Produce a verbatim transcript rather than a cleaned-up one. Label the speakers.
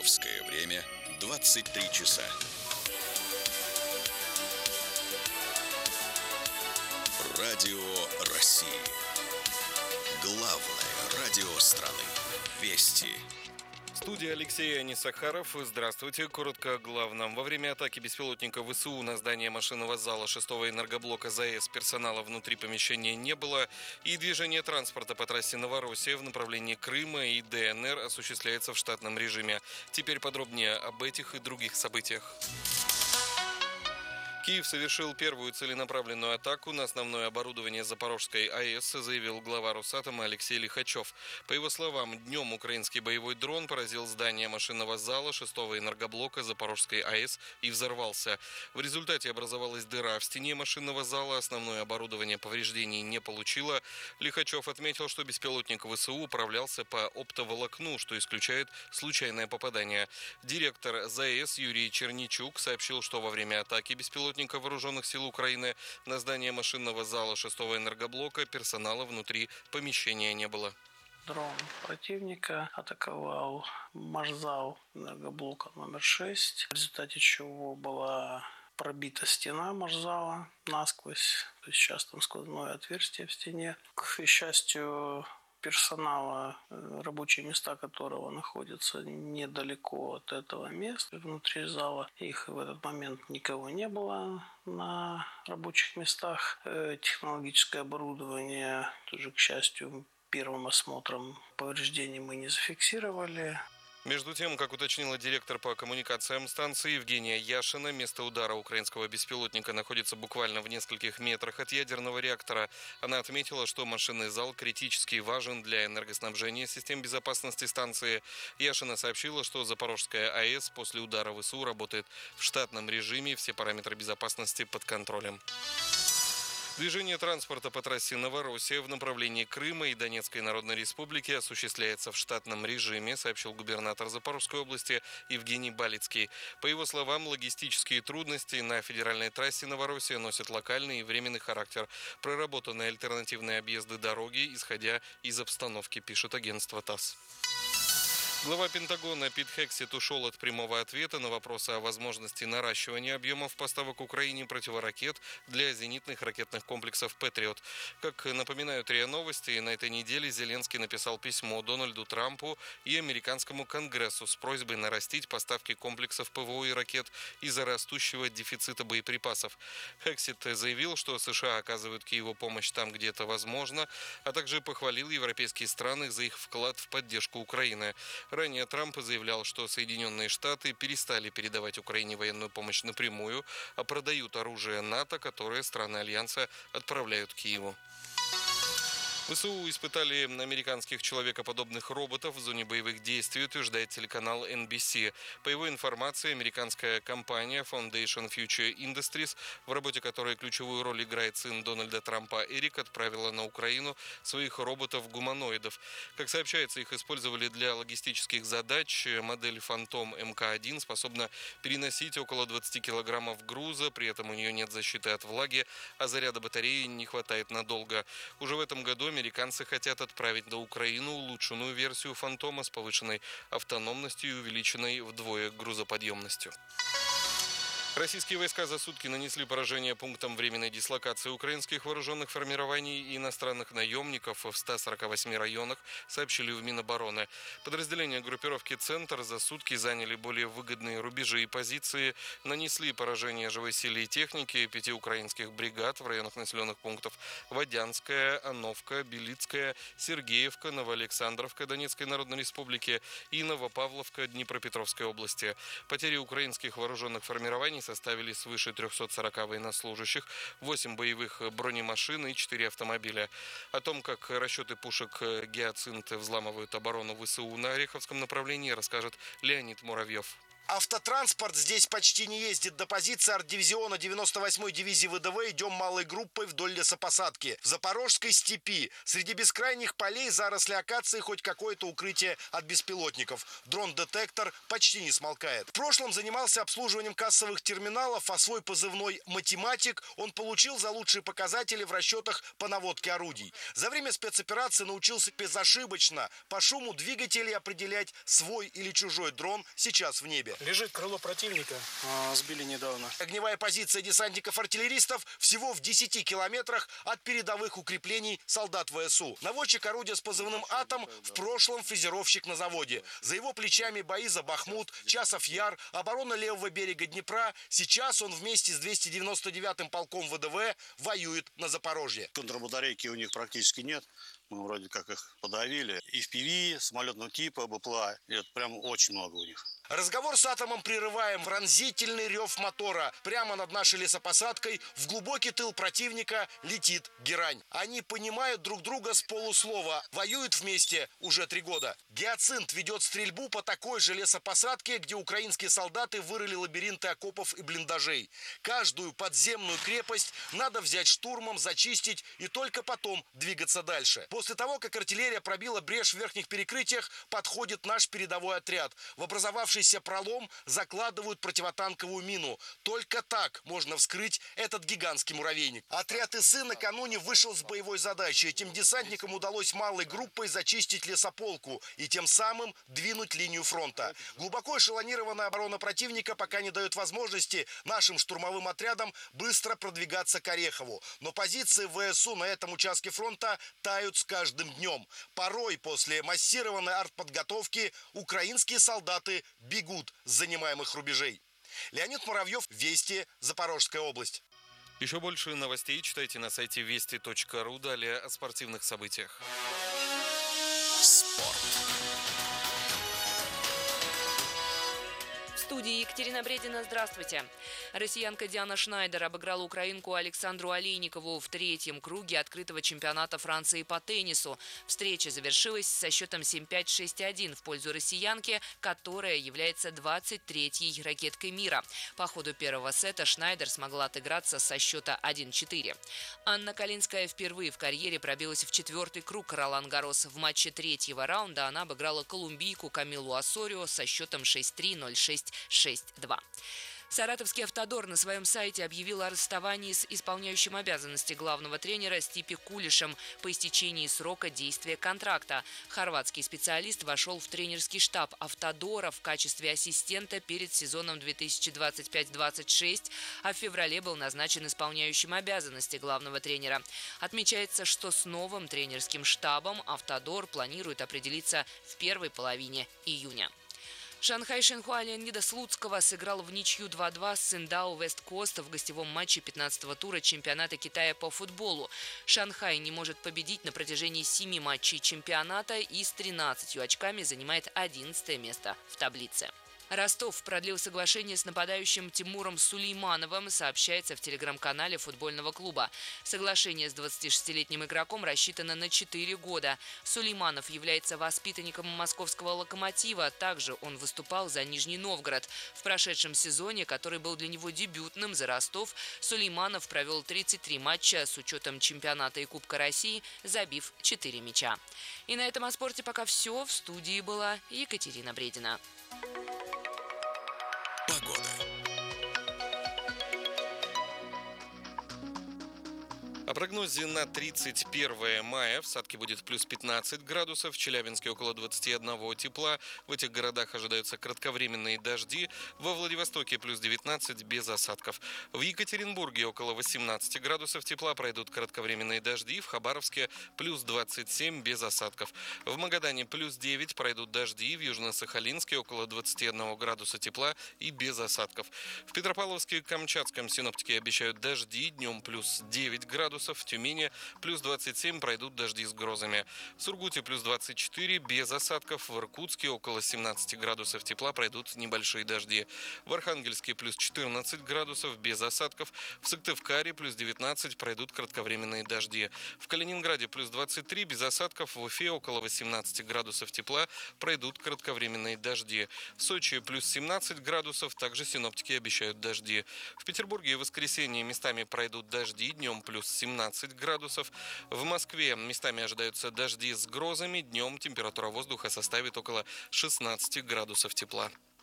Speaker 1: Киевское время двадцать три часа. Радио России. Главное радио страны. Вести.
Speaker 2: Студия Алексей Анисахаров. Здравствуйте. Коротко о главном. Во время атаки беспилотника ВСУ на здание машинного зала шестого энергоблока ЗАЭС персонала внутри помещения не было, и движение транспорта по трассе Новороссия в направлении Крыма и ДНР осуществляется в штатном режиме. Теперь подробнее об этих и других событиях. Киев совершил первую целенаправленную атаку на основное оборудование Запорожской АЭС, заявил глава Росатома Алексей Лихачев. По его словам, днем украинский боевой дрон поразил здание машинного зала шестого энергоблока Запорожской АЭС и взорвался. В результате образовалась дыра в стене машинного зала, основное оборудование повреждений не получило. Лихачев отметил, что беспилотник ВСУ управлялся по оптоволокну, что исключает случайное попадание. Директор ЗАЭС Юрий Черничук сообщил, что во время атаки беспилотника Вооруженных сил Украины на здание машинного зала шестого энергоблока персонала внутри помещения не было.
Speaker 3: Дрон противника атаковал машзал энергоблока номер шесть, в результате чего была пробита стена машзала насквозь, то есть сейчас там сквозное отверстие в стене. К счастью, персонала, рабочие места которого находятся недалеко от этого места, внутри зала, их в этот момент никого не было на рабочих местах. Технологическое оборудование тоже, к счастью, первым осмотром повреждений мы не зафиксировали.
Speaker 2: Между тем, как уточнила директор по коммуникациям станции Евгения Яшина, место удара украинского беспилотника находится буквально в нескольких метрах от ядерного реактора. Она отметила, что машинный зал критически важен для энергоснабжения систем безопасности станции. Яшина сообщила, что Запорожская АЭС после удара ВСУ работает в штатном режиме, все параметры безопасности под контролем. Движение транспорта по трассе Новороссия в направлении Крыма и Донецкой Народной Республики осуществляется в штатном режиме, сообщил губернатор Запорожской области Евгений Балицкий. По его словам, логистические трудности на федеральной трассе Новороссия носят локальный и временный характер. Проработаны альтернативные объезды дороги, исходя из обстановки, пишет агентство ТАСС. Глава Пентагона Пит Хексет ушел от прямого ответа на вопросы о возможности наращивания объемов поставок Украине противоракет для зенитных ракетных комплексов «Патриот». Как напоминают РИА Новости, на этой неделе Зеленский написал письмо Дональду Трампу и американскому Конгрессу с просьбой нарастить поставки комплексов ПВО и ракет из-за растущего дефицита боеприпасов. Хексет заявил, что США оказывают Киеву помощь там, где это возможно, а также похвалил европейские страны за их вклад в поддержку Украины. Ранее Трамп заявлял, что Соединенные Штаты перестали передавать Украине военную помощь напрямую, а продают оружие НАТО, которое страны Альянса отправляют Киеву. ВСУ испытали американских человекоподобных роботов в зоне боевых действий, утверждает телеканал эн би си. По его информации, американская компания Foundation Future Industries, в работе которой ключевую роль играет сын Дональда Трампа Эрик, отправила на Украину своих роботов-гуманоидов. Как сообщается, их использовали для логистических задач. Модель Phantom эм ка один способна переносить около двадцать килограммов груза, при этом у нее нет защиты от влаги, а заряда батареи не хватает надолго. Уже в этом году американцы хотят отправить на Украину улучшенную версию «Фантома» с повышенной автономностью и увеличенной вдвое грузоподъемностью. Российские войска за сутки нанесли поражение пунктам временной дислокации украинских вооруженных формирований и иностранных наемников в ста сорока восьми районах, сообщили в Минобороны. Подразделения группировки «Центр» за сутки заняли более выгодные рубежи и позиции, нанесли поражение живой силе и технике пяти украинских бригад в районах населенных пунктов Водянская, Оновка, Белицкая, Сергеевка, Новоалександровка Донецкой Народной Республики и Новопавловка Днепропетровской области. Потери украинских вооруженных формирований составили свыше трехсот сорока военнослужащих, восемь боевых бронемашин и четыре автомобиля. О том, как расчеты пушек «Гиацинт» взламывают оборону ВСУ на Ореховском направлении, расскажет Леонид Муравьев.
Speaker 4: Автотранспорт здесь почти не ездит. До позиции арт-дивизиона девяносто восьмой дивизии ВДВ идем малой группой вдоль лесопосадки. В Запорожской степи. Среди бескрайних полей, заросли акации, хоть какое-то укрытие от беспилотников. Дрон-детектор почти не смолкает. В прошлом занимался обслуживанием кассовых терминалов, а свой позывной «математик» он получил за лучшие показатели в расчетах по наводке орудий. За время спецоперации научился безошибочно по шуму двигателей определять, свой или чужой дрон сейчас в небе.
Speaker 5: Лежит крыло противника, а, сбили недавно.
Speaker 4: Огневая позиция десантников-артиллеристов всего в десяти километрах от передовых укреплений солдат ВСУ. Наводчик орудия с позывным «Атом» в прошлом фрезеровщик на заводе. За его плечами бои за Бахмут, Часов Яр, оборона левого берега Днепра. Сейчас он вместе с двести девяносто девятым полком ВДВ воюет на Запорожье.
Speaker 6: Контрбатарейки у них практически нет. Мы вроде как их подавили. И эф пи ви, самолетного типа, БПЛА. И это прям очень много у них.
Speaker 4: Разговор с «Атомом» прерываем. Пронзительный рев мотора. Прямо над нашей лесопосадкой в глубокий тыл противника летит герань. Они понимают друг друга с полуслова. Воюют вместе уже три года. Гиацинт ведет стрельбу по такой же лесопосадке, где украинские солдаты вырыли лабиринты окопов и блиндажей. Каждую подземную крепость надо взять штурмом, зачистить и только потом двигаться дальше. После того, как артиллерия пробила брешь в верхних перекрытиях, подходит наш передовой отряд. В образовавшийся пролом закладывают противотанковую мину. Только так можно вскрыть этот гигантский муравейник. Отряд ИСы накануне вышел с боевой задачей. Этим десантникам удалось малой группой зачистить лесополку и тем самым двинуть линию фронта. Глубоко эшелонированная оборона противника пока не дает возможности нашим штурмовым отрядам быстро продвигаться к Орехову. Но позиции ВСУ на этом участке фронта тают с каждым днем. Порой после массированной артподготовки украинские солдаты бегут с занимаемых рубежей. Леонид Муравьев, Вести, Запорожская область.
Speaker 2: Еще больше новостей читайте на сайте вести точка ру. Далее о спортивных событиях.
Speaker 1: Спорт.
Speaker 7: В студии Екатерина Бредина. Здравствуйте. Россиянка Диана Шнайдер обыграла украинку Александру Олейникову в третьем круге открытого чемпионата Франции по теннису. Встреча завершилась со счетом семь пять шесть один в пользу россиянки, которая является двадцать третьей ракеткой мира. По ходу первого сета Шнайдер смогла отыграться со счета один четыре. Анна Калинская впервые в карьере пробилась в четвертый круг Ролан-Гаррос. В матче третьего раунда она обыграла колумбийку Камилу Осорио со счетом шесть три ноль шесть шесть два. Саратовский «Автодор» на своем сайте объявил о расставании с исполняющим обязанности главного тренера Стипе Кулишем по истечении срока действия контракта. Хорватский специалист вошел в тренерский штаб «Автодора» в качестве ассистента перед сезоном две тысячи двадцать пять двадцать шесть, а в феврале был назначен исполняющим обязанности главного тренера. Отмечается, что с новым тренерским штабом «Автодор» планирует определиться в первой половине июня. Шанхай Шенхуа Леонида Слуцкого сыграл в ничью два-два с Циндао Вест Кост в гостевом матче пятнадцатого тура чемпионата Китая по футболу. Шанхай не может победить на протяжении семи матчей чемпионата и с тринадцатью очками занимает одиннадцатое место в таблице. Ростов продлил соглашение с нападающим Тимуром Сулеймановым, сообщается в телеграм-канале футбольного клуба. Соглашение с двадцатишестилетним игроком рассчитано на четыре года. Сулейманов является воспитанником московского «Локомотива». Также он выступал за Нижний Новгород. В прошедшем сезоне, который был для него дебютным за Ростов, Сулейманов провел тридцать три матча с учетом чемпионата и Кубка России, забив четыре мяча. И на этом о спорте пока все. В студии была Екатерина Бредина.
Speaker 1: Погода.
Speaker 2: О прогнозе на тридцать первое мая. В Сатке будет плюс пятнадцать градусов, в Челябинске около двадцати одного тепла. В этих городах ожидаются кратковременные дожди. Во Владивостоке плюс девятнадцать без осадков. В Екатеринбурге около восемнадцати градусов тепла, пройдут кратковременные дожди. В Хабаровске плюс двадцать семь без осадков. В Магадане плюс девять, пройдут дожди. В Южно-Сахалинске около двадцати одного градуса тепла и без осадков. В Петропавловске и Камчатском синоптики обещают дожди. Днем плюс девять градусов. градусов. В Тюмени плюс двадцать семь, пройдут дожди с грозами. В Сургуте плюс двадцать четыре, без осадков. В Иркутске около семнадцати градусов тепла, пройдут небольшие дожди. В Архангельске плюс четырнадцать градусов, без осадков. В Сыктывкаре плюс девятнадцать, пройдут кратковременные дожди. В Калининграде плюс двадцать три, без осадков. В Уфе около восемнадцати градусов тепла, пройдут кратковременные дожди. В Сочи плюс семнадцать градусов, также синоптики обещают дожди. В Петербурге и воскресенье местами пройдут дожди, днем плюс семнадцать градусов. В Москве местами ожидаются дожди с грозами, днем температура воздуха составит около шестнадцати градусов тепла.